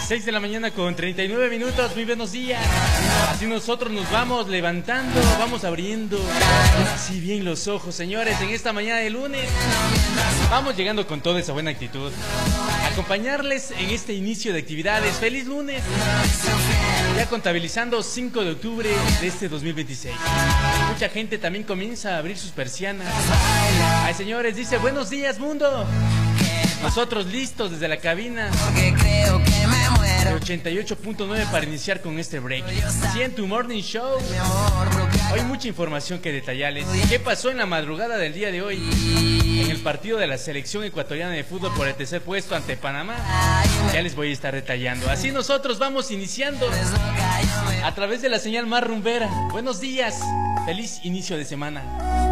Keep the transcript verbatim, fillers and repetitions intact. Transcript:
seis de la mañana con treinta y nueve minutos, muy buenos días. Así nosotros nos vamos levantando, vamos abriendo así bien los ojos, señores, en esta mañana de lunes. Vamos llegando con toda esa buena actitud, acompañarles en este inicio de actividades. ¡Feliz lunes! Ya contabilizando cinco de octubre de este dos mil veintiséis. Mucha gente también comienza a abrir sus persianas. Ay, señores, dice, buenos días, mundo. Nosotros listos desde la cabina de ochenta y ocho punto nueve para iniciar con este break. Sí, en tu morning show. Hoy mucha información que detallarles. ¿Qué pasó en la madrugada del día de hoy en el partido de la selección ecuatoriana de fútbol por el tercer puesto ante Panamá? Ya les voy a estar detallando. Así nosotros vamos iniciando a través de la señal más rumbera. Buenos días, feliz inicio de semana.